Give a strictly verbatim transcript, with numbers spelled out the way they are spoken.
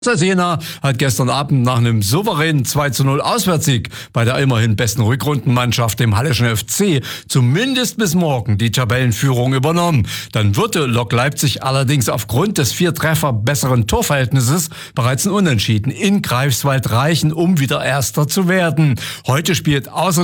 Jena hat gestern Abend nach einem souveränen zwei zu null Auswärtssieg bei der immerhin besten Rückrundenmannschaft, dem Halleschen F C, zumindest bis morgen die Tabellenführung übernommen. Dann würde Lok Leipzig allerdings aufgrund des vier Treffer besseren Torverhältnisses bereits ein Unentschieden in Greifswald reichen, um wieder Erster zu werden. Heute spielt außer